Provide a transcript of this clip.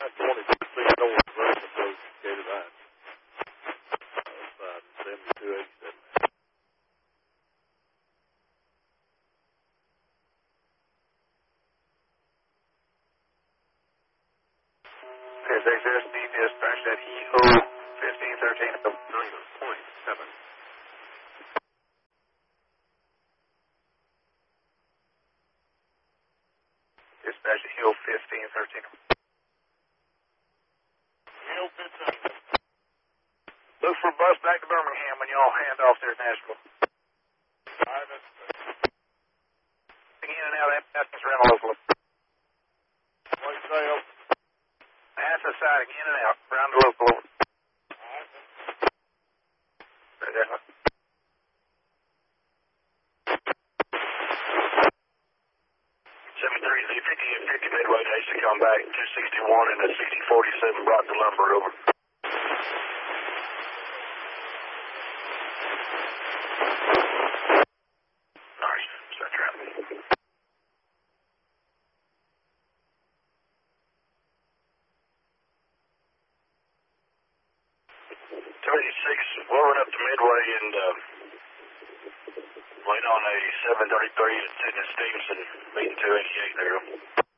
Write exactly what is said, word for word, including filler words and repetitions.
twenty-two feet north, running approach, Katy Line. Outside seventy-two eighty-seven. S X S D dispatch at E O fifteen thirteen nine point seven. Dispatch at E O fifteen thirteen. E O fifteen. Look for a bus back to Birmingham when y'all hand off there at Nashville. Alright, that's In and out, that's around the local. what you say, over. That's the side, in and out, around the local. Alright, Right there. seventy-three, fifty and fifty midway days to come back. two sixty-one and a sixty forty-seven brought the lumber over. Nice. Start traffic. two eighty-six, we'll run up to Midway and uh, wait on a seven thirty-three at Sidney Stevenson, meeting two eighty-eight there.